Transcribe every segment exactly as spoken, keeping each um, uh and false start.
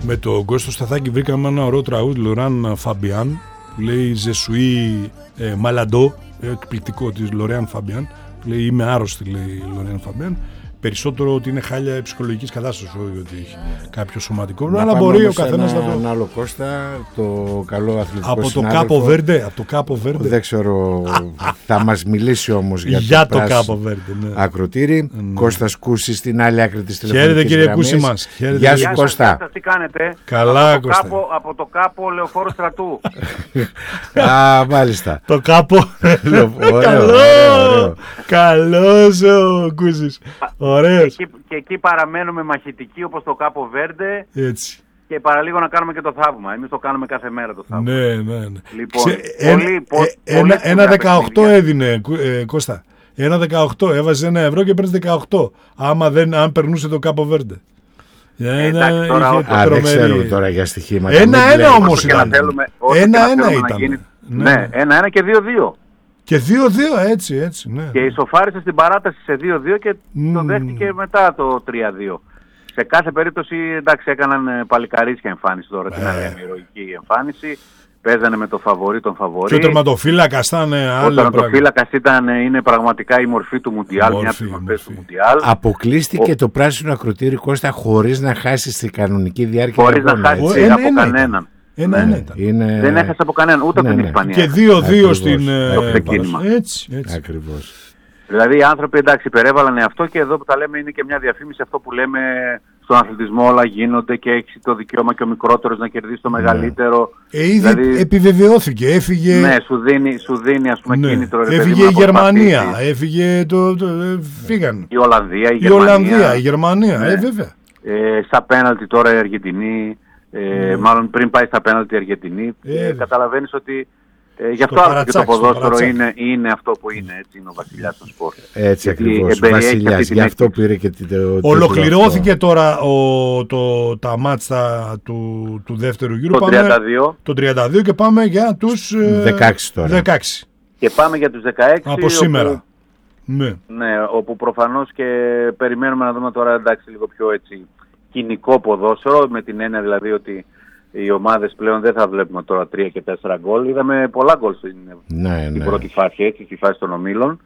Με τον Κώστο Σταθάκη βρήκαμε ένα ωραίο τραγούδι Λοράν Φαμπιάν που λέει Ζεσουί ε, Μαλαντό, εκπληκτικό της Λοράν Φαμπιάν. Λέει είμαι άρρωστη, λέει η Λοράν Φαμπιάν. Περισσότερο ότι είναι χάλια ψυχολογικής κατάστασης, όχι ότι έχει κάποιο σωματικό. Να αλλά μπορεί ο καθένας να το. Ένα άλλο Κώστα, το καλό αθλητικό από συνάδελφο. Το Κάπο Βέρντε, από το Κάπο Βέρντε. Δεν ξέρω, θα μας μιλήσει όμως για, για το, το Κάπο Βέρντε. Ναι. Ακροτήρι. Ναι. Κώστας Κούσης στην άλλη άκρη της τηλεφωνικής γραμμής. Χαίρετε κύριε Κούση μας. Χαίρετε, γεια σου Κώστα. Σας, τι κάνετε? Καλά από Κώστα. Το κάπο, από το Κάπο Λεωφόρο Στρατού. Α, μάλιστα. Το Κάπο. Καλό. Καλός ο Κούσης. Ωραίος. Και εκεί παραμένουμε μαχητικοί όπως το Κάπο Βέρντε. Έτσι. Και παραλίγο να κάνουμε και το θαύμα. Εμείς το κάνουμε κάθε μέρα το θαύμα. Ναι, ναι, ναι. Λοιπόν, Ξε, πολύ, ένα, πο, ε, ένα, ένα δεκαοκτώ έδινε, ε, Κώστα. Ένα δεκαοκτώ. Έβαζε ένα ευρώ και παίρνει δεκαοκτώ. Άμα δεν, αν περνούσε το Κάπο Βέρντε. Εντάξει, τώρα, α, δεν ξέρω τώρα για στοιχήματα. Ένα-ένα όμως ήταν. Ένα-ένα ήταν. Ναι, ένα-ένα και δύο-δύο. Και δύο-δύο, έτσι, έτσι. Ναι. Και ισοφάρισε στην παράταση σε δύο-δύο και mm. το δέχτηκε μετά το τρία-δύο. Σε κάθε περίπτωση, εντάξει, έκαναν παλικαρίσια εμφάνιση τώρα, την άλλη ηρωική εμφάνιση. Παίζανε με το φαβορί τον φαβορί. Και ο τερματοφύλακας ήταν άλλο. Ο τερματοφύλακας ήταν, είναι πραγματικά η μορφή του Μουντιάλ, μια από τις μορφές του Μουντιάλ. Αποκλείστηκε ο... το πράσινο ακροτήρι Κώστα χωρίς να χάσει στην κανονική διάρκεια. Χωρίς να χάσει ένα, από ένα κανέναν. Ένα, ένα ήταν. Είναι... Δεν έχασε από κανέναν, ούτε ναι, από την ναι. Ισπανία. Και δύο-δύο στην το ξεκίνημα. Έτσι, έτσι. Ακριβώς. Δηλαδή οι άνθρωποι εντάξει υπερέβαλαν αυτό και εδώ που τα λέμε είναι και μια διαφήμιση αυτό που λέμε στον αθλητισμό όλα γίνονται και έχει το δικαίωμα και ο μικρότερος να κερδίσει το μεγαλύτερο. Ε, ήδη δηλαδή, επιβεβαιώθηκε, έφυγε... Ναι, σου δίνει, σου δίνει ας πούμε ναι. κίνητρο. Ρε, έφυγε η Γερμανία, έφυγε το... το ε, φύγαν. Η Ολλανδία, η, η Γερμανία. Ολλανδία, η Γερμανία, ναι. ε, βέβαια. Ε, στα πέναλτι τώρα η Αργεντινή, ε, ναι. μάλλον πριν πάει στα πέναλτι η Αργεντινή, ε, ε, καταλαβαίνεις ότι Ε, γι' αυτό και το ποδόσφαιρο είναι, είναι αυτό που είναι, έτσι είναι ο βασιλιάς των σπορ. Έτσι ακριβώς, ο βασιλιάς, γι' αυτό πήρε και το... Ολοκληρώθηκε αυτό. Τώρα ο, το, τα μάτσα του, του δεύτερου γύρου. Το πάμε, τριάντα δύο. Το τριάντα δύο και πάμε για τους... δεκαέξι τώρα. δεκαέξι. Και πάμε για τους δεκαέξι. Από σήμερα. Όπου, ναι. ναι, όπου προφανώς και περιμένουμε να δούμε τώρα εντάξει λίγο πιο έτσι κοινικό ποδόσφαιρο, με την έννοια δηλαδή ότι οι ομάδες πλέον δεν θα βλέπουμε τώρα τρία και τέσσερα γκολ. Είδαμε πολλά γκολ στην, ναι, στην ναι. πρώτη φάση, έτσι, στη φάση των ομίλων.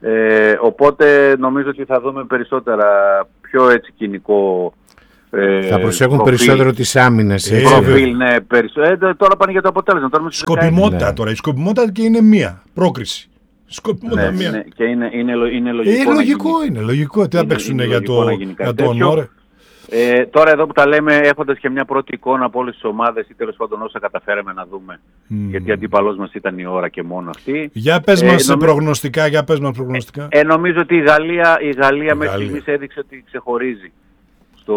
Ε, οπότε νομίζω ότι θα δούμε περισσότερα πιο έτσι κοινικό ε, θα προσέχουν προφίλ, περισσότερο τις άμυνες. Ε, προφίλ, ναι, περισσότερο. Ε, τώρα πάνε για το αποτέλεσμα. Τώρα σκοπιμότητα ναι. τώρα. Η σκοπιμότητα και είναι μία πρόκριση. Ναι, μία. Ναι, και είναι, είναι, είναι λογικό. Ε, λογικό είναι, λογικό. Τι θα παίξουν για το, για το ονόρε. Ε, τώρα εδώ που τα λέμε έχοντας και μια πρώτη εικόνα από όλες τις ομάδες ή τέλος πάντων όσα καταφέραμε να δούμε mm. γιατί αντίπαλός μας ήταν η ώρα και μόνο αυτή. Για πες ε, μας νομι... προγνωστικά, για πες μας προγνωστικά. Ε, ε, νομίζω ότι η Γαλλία, η Γαλλία μέχρι στιγμής έδειξε ότι ξεχωρίζει στο...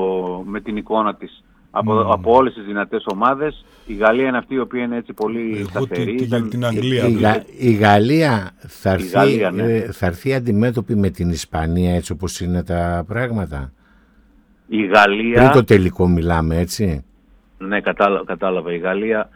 με την εικόνα της από, mm. από όλες τις δυνατές ομάδες. Η Γαλλία είναι αυτή η οποία είναι έτσι πολύ σταθερή. Την, την Αγγλία. Η, Γα... η Γαλλία θα έρθει, η Γαλλία, ναι. θα έρθει αντιμέτωπη με την Ισπανία έτσι όπως είναι τα πράγματα. Η Γαλλία... Πριν το τελικό μιλάμε, έτσι. Ναι, κατάλαβα, κατάλαβα. Η Γαλλία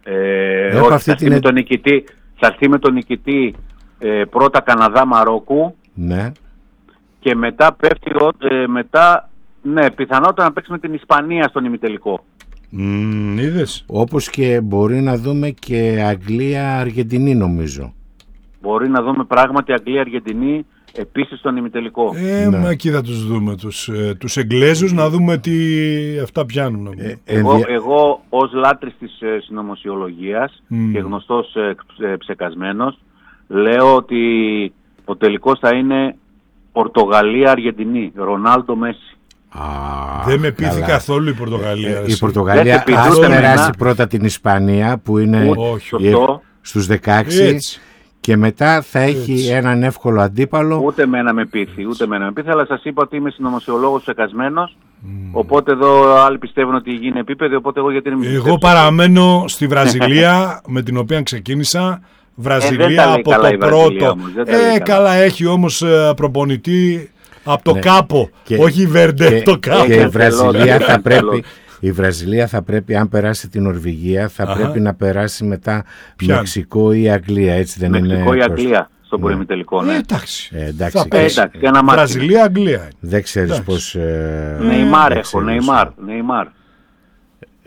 ε, όχι, θα, την... έρθει με τον νικητή, θα έρθει με τον νικητή ε, πρώτα Καναδά-Μαρόκου ναι. και μετά πέφτει ε, μετά, ναι, πιθανότατα να παίξει με την Ισπανία στον ημιτελικό. Mm, είδες. Όπως και μπορεί να δούμε και Αγγλία-Αργεντινή νομίζω. Μπορεί να δούμε πράγματι Αγγλία-Αργεντινή επίσης στον ημιτελικό. Ε, ναι. Μα εκεί θα τους δούμε τους, ε, τους Εγγλέζους να δούμε τι αυτά πιάνουν. Ε, εγώ, εγώ ως λάτρης της ε, συνωμοσιολογίας mm. και γνωστός ε, ε, ψεκασμένος λέω ότι ο τελικός θα είναι Πορτογαλία-Αργεντινή, Ρονάλντο Μέση. Α, δεν με πείθει καθόλου η Πορτογαλία. Ε, η Πορτογαλία ας περάσει πρώτα την Ισπανία που είναι όχι, ε, στους δεκαέξι. Έτσι. Και μετά θα έχει έτσι. Έναν εύκολο αντίπαλο. Ούτε μένα με πείθει, ούτε μένα με πείθει, αλλά σας είπα ότι είμαι συνωμοσιολόγος ψεκασμένος. Mm. Οπότε εδώ άλλοι πιστεύουν ότι γίνει επίπεδο, οπότε εγώ γιατί δεν είμαι. Εγώ παραμένω στη Βραζιλία με την οποία ξεκίνησα. Βραζιλία ε, από το πρώτο. Όμως, ε, καλά έχει όμως προπονητή από το ναι. Κάπο, και, όχι Βέρντε, και, το Κάπο. Και η Βραζιλία θα πρέπει... Η Βραζιλία θα πρέπει, αν περάσει την Νορβηγία, θα Αχα. πρέπει να περάσει μετά Ποια? Μεξικό ή Αγγλία, έτσι δεν Μεξικό είναι. Μεξικό ή Αγγλία, στον ναι. ημιτελικό, ναι. Ε, εντάξει. Ε, εντάξει, θα πέσει. εντάξει ένα Βραζιλία, Αγγλία. Δεν ξέρεις πώς... Ε, Νεϊμάρ έχω, Νεϊμάρ, Νεϊμάρ.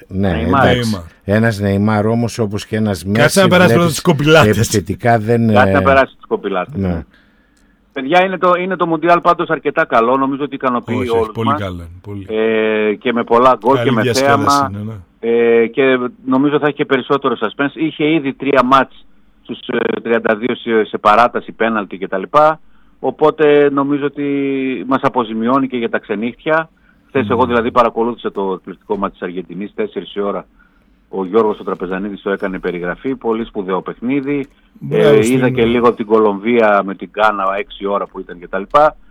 Ναι, Νεϊμάρ. εντάξει. Ένας Νεϊμάρ όμως, όπως και ένας Μέση. Κάτσε να περάσει πρώτα τις κοπηλάτες. Επιθετικά δεν. Κάτσε να περάσει τις κοπηλάτες. Ναι. Παιδιά, είναι το, είναι το Μουντιάλ πάντως αρκετά καλό. Νομίζω ότι ικανοποιεί Όχι, όλους πολύ μας. καλό. Πολύ. Ε, και με πολλά γκολ και με θέαμα. Είναι, ναι. Ε, και νομίζω θα έχει και περισσότερο suspense. Είχε ήδη τρία μάτς στους ε, τριάντα δύο σε, σε παράταση, πέναλτι κτλ. Οπότε νομίζω ότι μας αποζημιώνει και για τα ξενύχτια. Χθες mm. εγώ δηλαδή παρακολούθησα το εκπληκτικό μάτς της Αργεντινής, τέσσερις η ώρα. Ο Γιώργος ο Τραπεζανίδης το έκανε περιγραφή, πολύ σπουδαίο παιχνίδι. Ε, είδα και λίγο την Κολομβία με την Γκάνα, έξι ώρα που ήταν κτλ.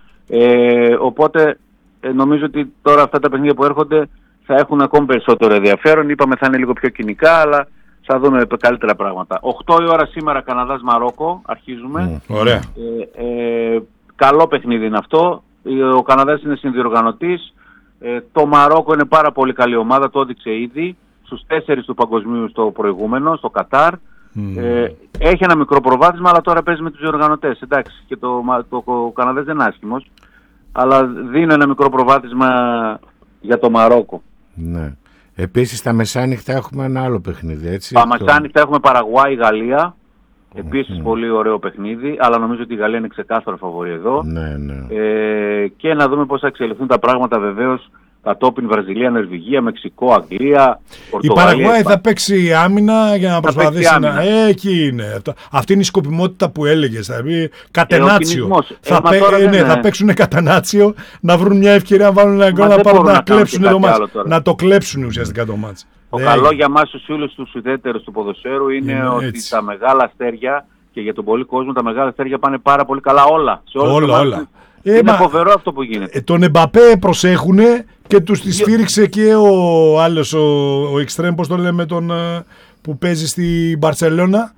Ε, οπότε ε, νομίζω ότι τώρα αυτά τα παιχνίδια που έρχονται θα έχουν ακόμη περισσότερο ενδιαφέρον. Είπαμε θα είναι λίγο πιο κοινικά, αλλά θα δούμε καλύτερα πράγματα. οκτώ η ώρα σήμερα Καναδάς Μαρόκο, αρχίζουμε. Mm, ωραία. Ε, ε, καλό παιχνίδι είναι αυτό. Ο Καναδάς είναι συνδιοργανωτής. Ε, το Μαρόκο είναι πάρα πολύ καλή ομάδα, το έδειξε ήδη. Στους τέσσερις του παγκοσμίου στο προηγούμενο, στο Κατάρ. Mm. Ε, έχει ένα μικρό προβάδισμα, αλλά τώρα παίζει με τους διοργανωτές. Εντάξει, και το, το, το, ο Καναδάς δεν είναι άσχημος. Αλλά δίνει ένα μικρό προβάδισμα για το Μαρόκο. Ναι. Επίσης τα μεσάνυχτα έχουμε ένα άλλο παιχνίδι, έτσι. Τα μεσάνυχτα έχουμε Παραγουάη, Γαλλία. Επίσης mm. πολύ ωραίο παιχνίδι, αλλά νομίζω ότι η Γαλλία είναι ξεκάθαρο φαβορί εδώ. Ναι, ναι. Ε, και να δούμε πώς θα εξελιχθούν τα πράγματα βεβαίως. Κατόπιν Βραζιλία, Νορβηγία, Μεξικό, Αγγλία, Πορτογαλία. Η Παραγουάη θα παίξει άμυνα για να προσπαθήσει να. Ε, εκεί είναι. Αυτή είναι η σκοπιμότητα που έλεγε. Θα πει κατενάτσιο. Ε, θα, ε, πέ... ε, ναι, θα παίξουν κατενάτσιο, να βρουν μια ευκαιρία να βάλουν ένα γκολ να, να, να, κλέψουν το μάτς. Να το κλέψουν ουσιαστικά το μάτς. Το καλό για εμάς τους φίλους τους ουδέτερους του ποδοσφαίρου είναι, είναι ότι έτσι. Τα μεγάλα αστέρια και για τον πολύ κόσμο τα μεγάλα αστέρια πάνε πάρα πολύ καλά όλα. Σε όλα, όλα. Είναι ε, φοβερό αυτό που γίνεται. Ε, τον Εμπαπέ προσέχουνε και τους τη σφύριξε και ο άλλος, ο, ο Εξτρέμ, πώς το λέμε, τον, που παίζει στη Μπαρσελόνα,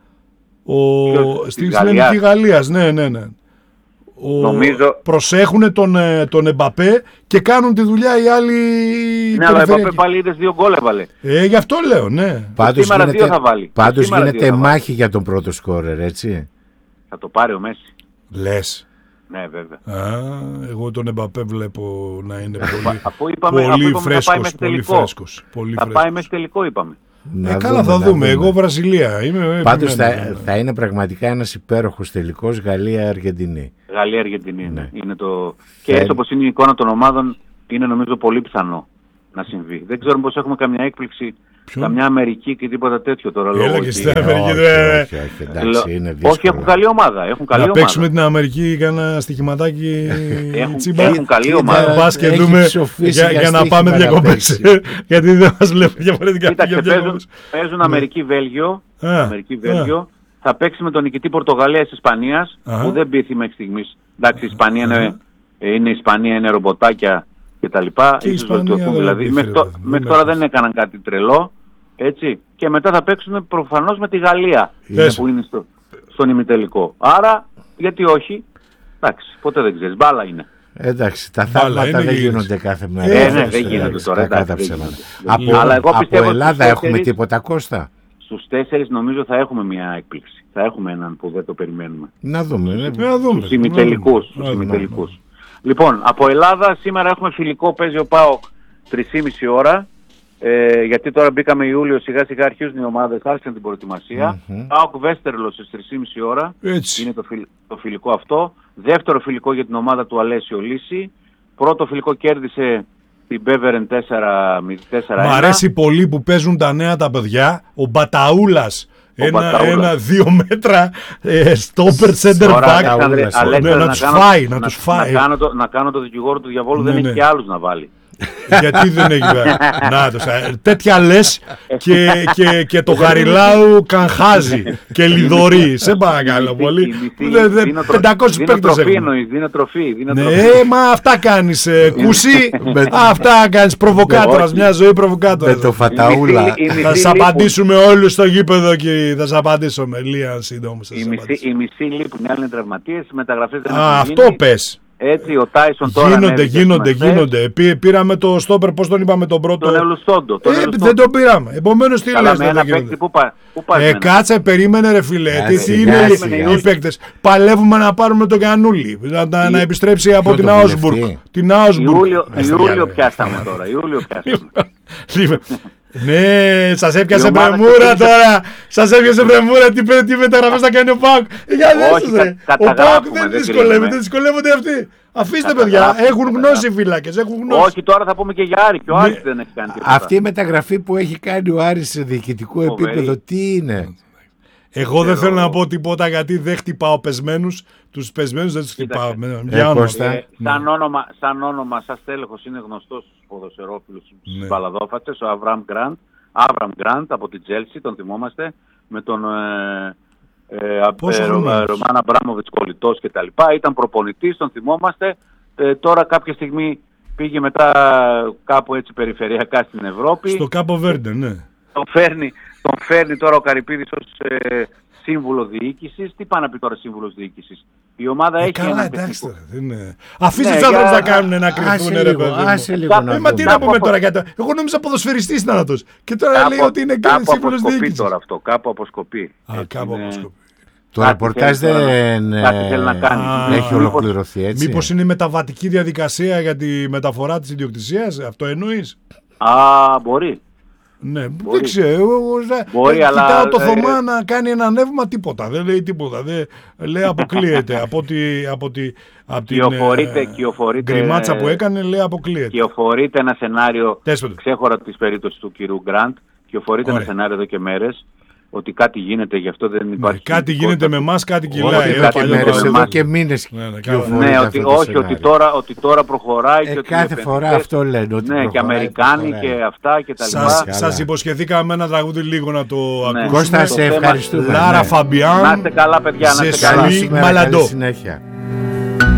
στην Ελληνική Γαλλίας, ναι, ναι, ναι. Ο, νομίζω... Προσέχουνε τον, τον Εμπαπέ και κάνουν τη δουλειά οι άλλοι. Ναι, αλλά ο Εμπαπέ πάλι είδες δύο γκολ έβαλε. Ε, γι' αυτό λέω, ναι. Πάντως γίνεται, δύο θα βάλει. Πάντως γίνεται μάχη για τον πρώτο σκόρερ, έτσι. Θα το πάρει ο Μέση. Λες. Ναι, βέβαια. Α, εγώ τον Εμπαπέ βλέπω να είναι πολύ, αφού είπαμε, πολύ, αφού φρέσκος, πολύ φρέσκος. Πολύ θα φρέσκος. πάει μέχρι τελικό, είπαμε. Ε, καλά, θα δούμε. δούμε. Εγώ Βραζιλία είμαι. Πάντως θα, θα είναι πραγματικά ένας υπέροχος τελικός Γαλλία-Αργεντινή. Γαλλία-Αργεντινή, ναι. Είναι το... Και έτσι όπως είναι η εικόνα των ομάδων, είναι νομίζω πολύ πιθανό να συμβεί. Δεν ξέρω πως έχουμε καμιά έκπληξη. Ποιον? Καμιά Αμερική και τίποτα τέτοιο τώρα. Έλα και στην Αμερική. Όχι, όχι, εντάξει, είναι δύσκολο. Όχι, έχουν καλή ομάδα. Έχουν καλή να ομάδα. Παίξουμε την Αμερική κανένα στοιχηματάκι τσίμπα. Έχουν καλή ομάδα. Πας και δούμε για, για να πάμε διακοπές. Γιατί δεν μας βλέπουν διαφορετικά. Κοίταξε, παίζουν, παίζουν Αμερική-Βέλγιο. Αμερική-Βέλγιο. Θα παίξει με τον νικητή Πορτογαλίας-Ισπανίας που δεν πείθει μέχρι στιγμής. Εντάξει, η Ισπανία είναι, είναι, Ισπανία είναι ρομποτάκια κτλ. Ίσως βελτιωθούν δηλαδή. Μέχρι, το, μέχρι τώρα δεν έκαναν κάτι τρελό. Έτσι. Και μετά θα παίξουν προφανώς με τη Γαλλία Yes. που είναι στο, στον ημιτελικό. Άρα, γιατί όχι, εντάξει, ποτέ δεν ξέρεις, μπάλα είναι. Εντάξει, τα θαύματα δεν γίνονται κάθε μέρα. Ε, ναι, δεν γίνονται τώρα. Εντάξει, από αλλά εγώ από πιστεύω Ελλάδα έχουμε τίποτα, Κώστα? Στους τέσσερις νομίζω θα έχουμε μια έκπληξη. Θα έχουμε έναν που δεν το περιμένουμε. Να δούμε. Να δούμε. Στους ημιτελικούς. Λοιπόν, από Ελλάδα σήμερα έχουμε φιλικό, παίζει ο ΠΑΟΚ τρεις και μισή ώρα. Ε, γιατί τώρα μπήκαμε Ιούλιο, σιγά σιγά αρχίζουν οι ομάδες, άρχισαν την προετοιμασία. Mm-hmm. ΠΑΟΚ Βέστερλο στις τρεις και μισή ώρα. Έτσι. Είναι το, φιλ, το φιλικό αυτό. Δεύτερο φιλικό για την ομάδα του Αλέσιο Λύση. Πρώτο φιλικό κέρδισε την Μπέβερεν τέσσερα ένα. Μ' αρέσει πολύ που παίζουν τα νέα τα παιδιά. Ο Μπαταούλας. Ένα, ένα δύο μέτρα ε, στόπερ center back. Ναι, να τους φάει. Να, τους φάει. Να, κάνω το, να κάνω το δικηγόρο του διαβόλου, ναι, δεν ναι. έχει και άλλους να βάλει. Γιατί δεν έχει βάλει. Να το τέτοια λες και, και, και το Χαριλάου Κανχάζει και Λιδωρεί. Σε παρακαλώ πολύ. πεντακόσιοι παίκτες έχουν. Δίνω τροφή. Ναι, μα αυτά κάνεις κούσι. Αυτά κάνεις προβοκάτορας. Μια ζωή προβοκάτορας. Με το Φαταούλα. Θα σας απαντήσουμε όλους στο γήπεδο και θα σας απαντήσουμε. Λία σύντομα. Οι μισοί λείπουν, οι άλλοι είναι τραυματίες. Μεταγραφές δεν έχουν γίνει. Αυτό πες. Έτσι, ο Τάισον τώρα. Γίνονται, γίνονται, γίνονται. Πή, πήραμε το στόπερ, πώς τον είπαμε τον πρώτο. Τον Ελουστόντο. Ε, δεν τον πήραμε. Επομένως τι λες, δεν γίνεται. Πού πά, πού ε, κάτσε, περίμενε ρε φίλε. Τι, τι είναι οι παίκτες. Παλεύουμε να πάρουμε τον Κανούλη. Να, η... να επιστρέψει από την Άουσμπουργκ. Την Άουσμπουργκ. Ιούλιο πιάσαμε τώρα. Ιούλιο πιάσαμε. Ναι, σας έπιασε πρεμούρα τώρα. Σας έπιασε πρεμούρα. Τι, τι μεταγραφές θα κάνει ο ΠΑΟΚ. Για δες, ο ΠΑΟΚ δεν δυσκολεύεται, δυσκολεύονται αυτοί. Αφήστε, παιδιά, έχουν γνώση φύλακες. Όχι, τώρα θα πούμε και για Άρη. Και ο Άρης δεν έχει κάνει τίποτα. Αυτή η μεταγραφή που έχει κάνει ο Άρης σε διοικητικό επίπεδο, τι είναι? Εγώ δεν θέλω να πω τίποτα γιατί δεν χτυπάω πεσμένους. Τους πεσμένους δεν τους χτυπάω. Σαν όνομα, σαν όνομα, σαν τέλεχος είναι γνωστός στους ποδοσφαιρόφιλους, στους Παλαδόφατες, ο Αβραμ Γκραντ. Αβραμ Γκραντ από την Τζέλσι, τον θυμόμαστε, με τον ε, ε, Ρωμάν Αμπράμοβιτς κολλητός κτλ. Ήταν προπονητής, τον θυμόμαστε. Ε, τώρα κάποια στιγμή πήγε μετά κάπου έτσι περιφερειακά στην Ευρώπη. Στο Κάπο Βέρντε, ναι. Τον φέρνει, τον φέρνει τώρα ο Καρυπίδης ως ε, σύμβουλο διοίκησης. Τι πάει να πει τώρα σύμβουλος διοίκησης? Η ομάδα ε, έχει καλά, ένα εντάξει τώρα. Είναι... Αφήστε τους άνθρωπους να κάνουν να κρυφθούν, ρε παιδί μου. Μα τι να πούμε τώρα για το... Εγώ νόμιζα ποδοσφαιριστής ήταν αυτός. Και τώρα λέει ότι είναι και σύμβουλος διοίκησης. Τώρα αυτό, κάπου αποσκοπεί. Α, κάπου αποσκοπεί. Το ρεπορτάζ δεν έχει ολοκληρωθεί, έτσι? Μήπως είναι η μεταβατική διαδικασία για τη μεταφορά της ιδιοκτησίας? Αυτό εννοείς? Α, μπορεί. Ναι, μπορεί. Δεν ξέρω. Μπορεί, ε, αλλά... Κοιτάω το Θωμά ε, να κάνει ένα ανέβημα, τίποτα. Δεν λέει τίποτα. Δεν, λέει αποκλείεται. από τη, από τη, από κυοφορείται, την κυοφορείται, γκριμάτσα που έκανε, λέει αποκλείεται. Κυοφορείται ένα σενάριο, ξέχωρα της περίπτωσης του κυρίου Γκραντ, κυοφορείται ένα σενάριο εδώ και μέρες, ότι κάτι γίνεται, γι' αυτό δεν υπάρχει. Ναι, κάτι γίνεται με εμάς, κάτι κυλάει. Κάτι μέρες εδώ και μήνες. Ναι, ότι, όχι, ότι τώρα, ότι τώρα προχωράει. Ε, και ότι κάθε φορά αυτό λένε. Ότι ναι, και Αμερικάνοι και αυτά και τα λοιπά. Σας υποσχεθήκαμε ένα τραγούδι λίγο να το ακούσουμε. Κώστα, σε ευχαριστούμε. Λάρα Φαμπιάν. Να είστε καλά, παιδιά. Να είστε καλά. Μαλαντό. Συνέχεια.